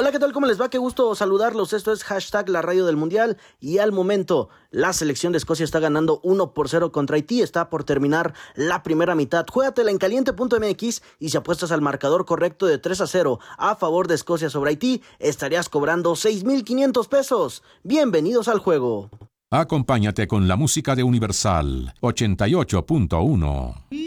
Hola, ¿qué tal? ¿Cómo les va? Qué gusto saludarlos. Esto es hashtag la radio del mundial y al momento la selección de Escocia está ganando 1-0 contra Haití. Está por terminar la primera mitad. Juégatela en caliente.mx y si apuestas al marcador correcto de 3-0 a favor de Escocia sobre Haití, estarías cobrando 6,500 pesos. Bienvenidos al juego. Acompáñate con la música de Universal 88.1.